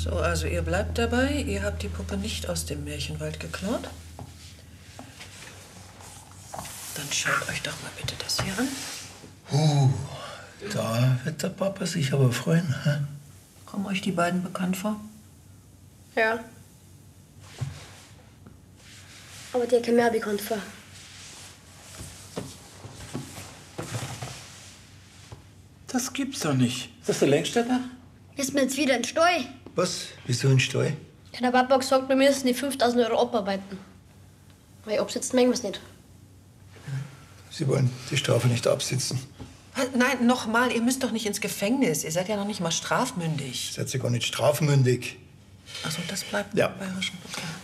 So, also ihr bleibt dabei. Ihr habt die Puppe nicht aus dem Märchenwald geklaut. Dann schaut euch doch mal bitte das hier an. Da wird der Papa sich aber freuen. Hä? Kommen euch die beiden bekannt vor? Ja. Aber der kommt mir auch bekannt vor. Das gibt's doch nicht. Ist das der Längstädter? Ist mir jetzt wieder in den Stall? Was? Wieso ein Stall? Ja, der Papa hat gesagt, wir müssen die 5.000 Euro abarbeiten. Weil absitzen mögen wir es nicht. Sie wollen die Strafe nicht absitzen. Nein, nochmal, ihr müsst doch nicht ins Gefängnis. Ihr seid ja noch nicht mal strafmündig. Seid ihr gar nicht strafmündig? Also das bleibt Ja. im bayerischen Betrag.